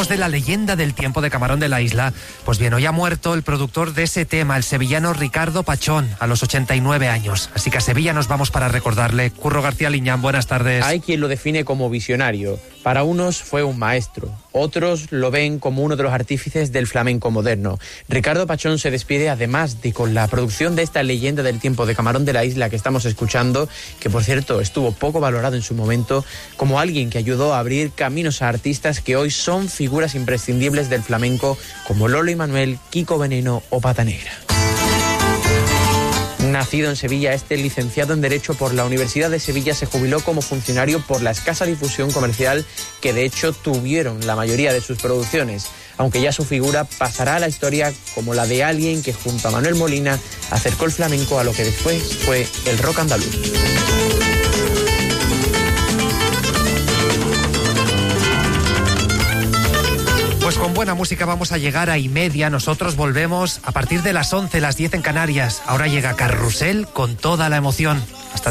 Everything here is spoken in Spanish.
Hablamos de la leyenda del tiempo de Camarón de la Isla. Pues bien, hoy ha muerto el productor de ese tema, el sevillano Ricardo Pachón, a los 89 años. Así que a Sevilla nos vamos para recordarle. Curro García Liñán, buenas tardes. Hay quien lo define como visionario. Para unos fue un maestro, otros lo ven como uno de los artífices del flamenco moderno. Ricardo Pachón se despide además de con la producción de esta leyenda del tiempo de Camarón de la Isla que estamos escuchando, que por cierto estuvo poco valorado en su momento, como alguien que ayudó a abrir caminos a artistas que hoy son figuras imprescindibles del flamenco como Lolo y Manuel, Kiko Veneno o Pata Negra. Nacido en Sevilla, este licenciado en Derecho por la Universidad de Sevilla se jubiló como funcionario por la escasa difusión comercial que de hecho tuvieron la mayoría de sus producciones, aunque ya su figura pasará a la historia como la de alguien que junto a Manuel Molina acercó el flamenco a lo que después fue el rock andaluz. Pues con buena música vamos a llegar a 1:30. Nosotros volvemos a partir de las 11, las 10 en Canarias. Ahora llega Carrusel con toda la emoción. Hasta